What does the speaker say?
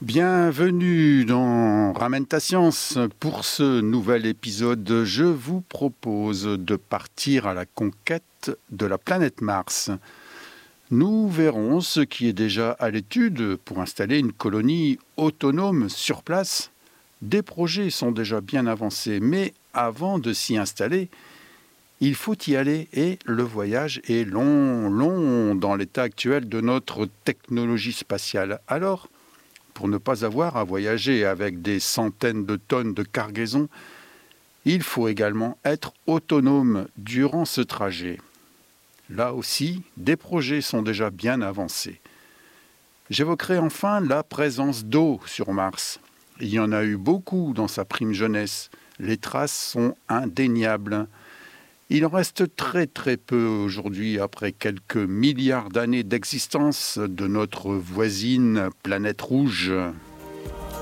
Bienvenue dans Ramène ta science. Pour ce nouvel épisode, je vous propose de partir à la conquête de la planète Mars. Nous verrons ce qui est déjà à l'étude pour installer une colonie autonome sur place. Des projets sont déjà bien avancés, mais avant de s'y installer, il faut y aller et le voyage est long dans l'état actuel de notre technologie spatiale. Alors, pour ne pas avoir à voyager avec des centaines de tonnes de cargaison, il faut également être autonome durant ce trajet. Là aussi, des projets sont déjà bien avancés. J'évoquerai enfin la présence d'eau sur Mars. Il y en a eu beaucoup dans sa prime jeunesse. Les traces sont indéniables. Il en reste très peu aujourd'hui après quelques milliards d'années d'existence de notre voisine planète rouge.